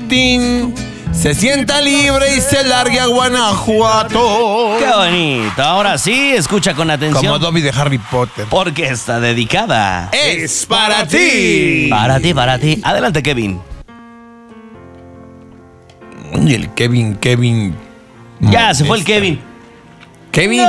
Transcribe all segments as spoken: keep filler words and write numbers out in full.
chiquitín se sienta libre y se largue a Guanajuato. ¡Qué bonito! Ahora sí, escucha con atención. Como Dobby de Harry Potter. Porque está dedicada. ¡Es para ti! Para ti, para ti. Adelante, Kevin. Y el Kevin, Kevin... Ya, se fue el Kevin. ¿Kevin?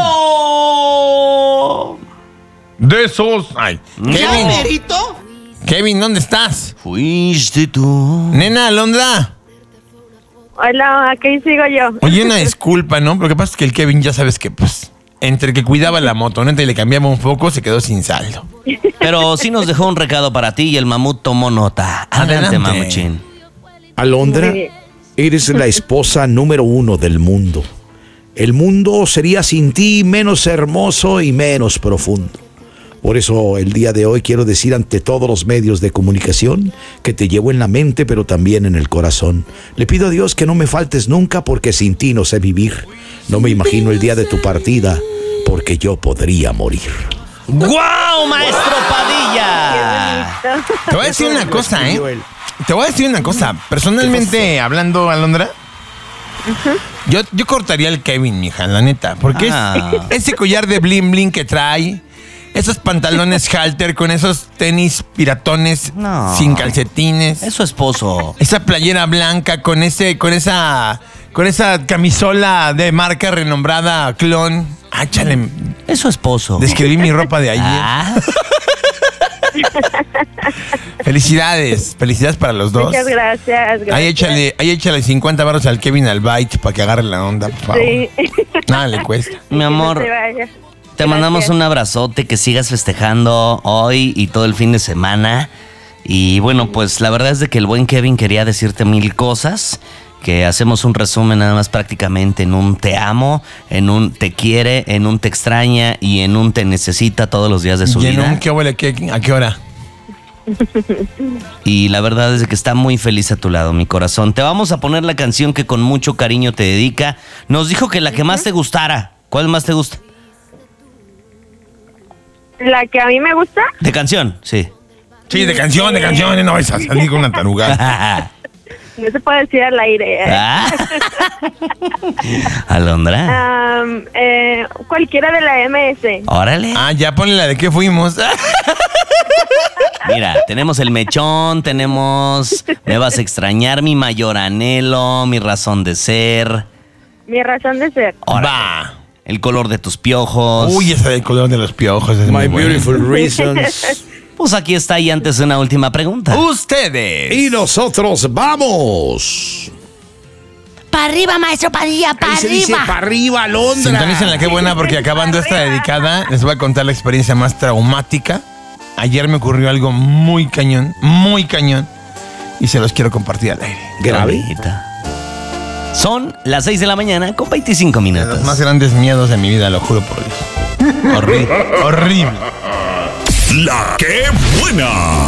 ¡No! De esos... Ay, Kevin. ¿Merito? Kevin, ¿dónde estás? Fuiste tú. Nena, Alondra. Hola, aquí sigo yo. Oye, una disculpa, ¿no? Lo que pasa es que el Kevin ya sabes que, pues, entre que cuidaba la motoneta y le cambiaba un foco, se quedó sin saldo. Pero sí nos dejó un recado para ti y el mamut tomó nota. Adelante, Adelante. mamuchín. Alondra, Muy bien. eres la esposa número uno del mundo. El mundo sería sin ti menos hermoso y menos profundo. Por eso el día de hoy quiero decir ante todos los medios de comunicación que te llevo en la mente pero también en el corazón. Le pido a Dios que no me faltes nunca porque sin ti no sé vivir. No me imagino el día de tu partida porque yo podría morir. ¡Guau, maestro Padilla! Te voy a decir una cosa, ¿eh? Te voy a decir una cosa. Personalmente hablando, Alondra, yo, yo cortaría el Kevin, mija, la neta. Porque Ah. es, ese collar de bling bling que trae, esos pantalones halter con esos tenis piratones No. sin calcetines, Es su esposo. esa playera blanca con ese, con esa, con esa camisola de marca renombrada Clon. Ah, chale, Es su esposo. describí mi ropa de ayer. Ah, Felicidades, felicidades para los dos. Muchas gracias. gracias. Ahí échale, ahí échale cincuenta baros al Kevin al bite para que agarre la onda, por favor. Sí. Nada le cuesta. mi No amor, se vaya. te mandamos Gracias. un abrazote, que sigas festejando hoy y todo el fin de semana. Y bueno, pues la verdad es de que el buen Kevin quería decirte mil cosas, que hacemos un resumen nada más prácticamente en un te amo, en un te quiere, en un te extraña y en un te necesita todos los días de su ¿Y en vida. un qué huele qué? ¿A qué hora? Y la verdad es de que está muy feliz a tu lado, mi corazón. Te vamos a poner la canción que con mucho cariño te dedica. Nos dijo que la que más te gustara. ¿Cuál más te gusta? La que a mí me gusta, De canción, sí. Sí, de canción, de canción. No vas a salir con una tarugada. no se puede decir al aire. ¿eh? Ah. Alondra. Am, eh, cualquiera de la M S. Órale. Ah, ya ponle la de qué fuimos. Mira, tenemos el mechón, tenemos me vas a extrañar, mi mayor anhelo, mi razón de ser. Mi razón de ser. Órale. Va. El color de tus piojos. Uy, esa del color de los piojos es muy My buena. beautiful reasons. Pues aquí está y antes una última pregunta. Ustedes. Y nosotros vamos. Para arriba, maestro Padilla, para Ahí se dice arriba. para arriba, Alondra. Sintonicen la qué buena porque acabando esta dedicada les voy a contar la experiencia más traumática. Ayer me ocurrió algo muy cañón, muy cañón. Y se los quiero compartir al aire. Grave. Bonita. Son las seis de la mañana con veinticinco De minutos. los más grandes miedos de mi vida, lo juro por Dios. Horrible, horrible. La que buena.